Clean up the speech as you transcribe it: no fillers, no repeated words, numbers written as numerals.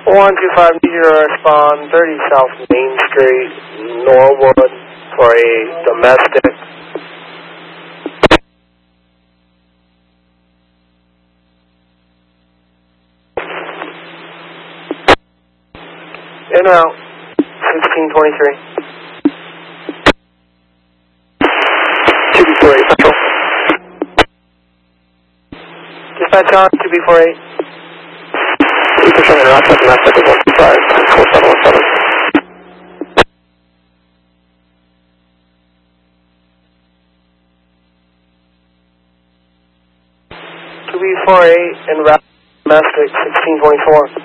125, need you to respond 30 South Main Street, Norwood, for a domestic. In or out, 1623. 2B48 Central. Dispatch on 2B48. 2% interaction domestic with 125, 4717. 2B48 and route domestic 1624.